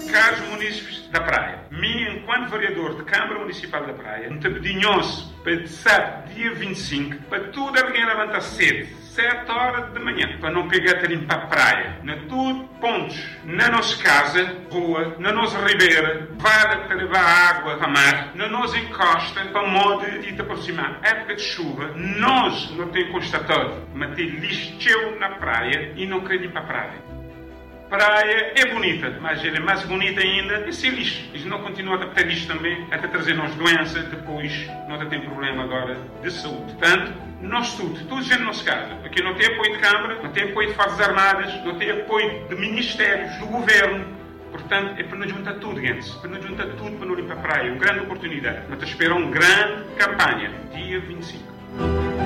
Caros munícipes da Praia, mim, enquanto vereador de Câmara Municipal da Praia, me pedinhou-se para sábado, dia 25, para tudo alguém levantar cedo, 7 horas da manhã, para não pegar a limpar a praia. Na tudo, pontos, na nossa casa, rua, na nossa ribeira, vale para levar água a mar, na nossa encosta, para modo de te aproximar. Época de chuva, nós não temos constatado, mas tem lixo na praia e não querem limpar a praia. Praia é bonita, mas ela é mais bonita ainda esse lixo. Eles não continuam a ter lixo também, até trazer nós doenças, depois nós temos problema agora de saúde. Portanto, nós tudo já na nossa casa. Aqui não tem apoio de Câmara, não tem apoio de Forças Armadas, não tem apoio de ministérios, do Governo. Portanto, é para nos juntar tudo, gente. Para nos juntar tudo para não limpar a praia. Uma grande oportunidade. Nós esperamos uma grande campanha, dia 25.